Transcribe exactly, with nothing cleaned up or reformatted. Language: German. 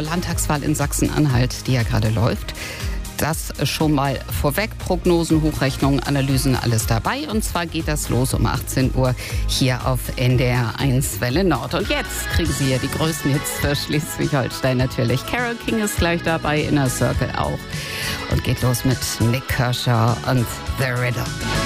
zur Landtagswahl in Sachsen-Anhalt, die ja gerade läuft. Das schon mal vorweg. Prognosen, Hochrechnungen, Analysen, alles dabei. Und zwar geht das los um achtzehn Uhr hier auf N D R eins Welle Nord. Und jetzt kriegen Sie hier die größten Hits für Schleswig-Holstein natürlich. Carole King ist gleich dabei, Inner Circle auch. Und geht los mit Nik Kershaw und The Rhythm.